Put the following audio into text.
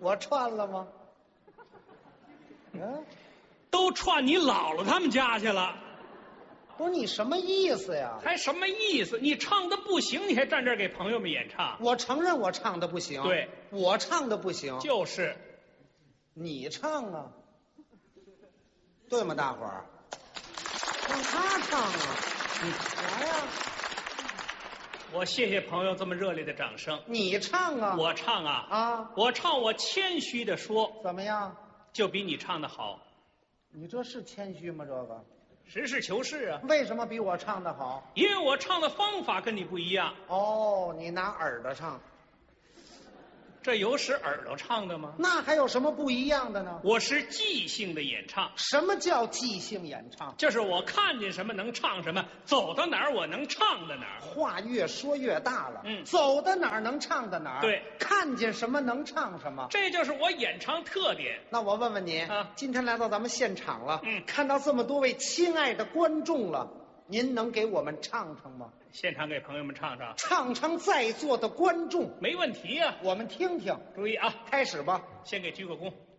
我串了吗？嗯， 都串你姥姥他们家去了， 不是你什么意思呀？ 还什么意思？你唱的不行，你还站这儿给朋友们演唱？ 我承认我唱的不行， 对， 我唱的不行， 就是你唱啊，对吗？大伙儿，让他唱啊，你来呀、 我谢谢朋友这么热烈的掌声。 你唱啊， 我唱啊啊， 我唱，我谦虚的说， 怎么样？ 就比你唱的好， 你这是谦虚吗？这个实事求是啊。 为什么比我唱的好？ 因为我唱的方法跟你不一样， 哦，你拿耳朵唱， 这有使耳朵唱的吗？ 那还有什么不一样的呢？ 我是即兴的演唱， 什么叫即兴演唱？ 就是我看见什么能唱什么，走到哪儿我能唱到哪儿。 话越说越大了， 嗯走到哪儿能唱到哪儿， 对， 看见什么能唱什么。 这就是我演唱特点。 那我问问你， 啊今天来到咱们现场了， 嗯看到这么多位亲爱的观众了，您能给我们唱唱吗？ 现场给朋友们唱唱， 唱唱在座的观众， 没问题呀、 我们听听。 注意啊， 开始吧。 先给鞠个躬。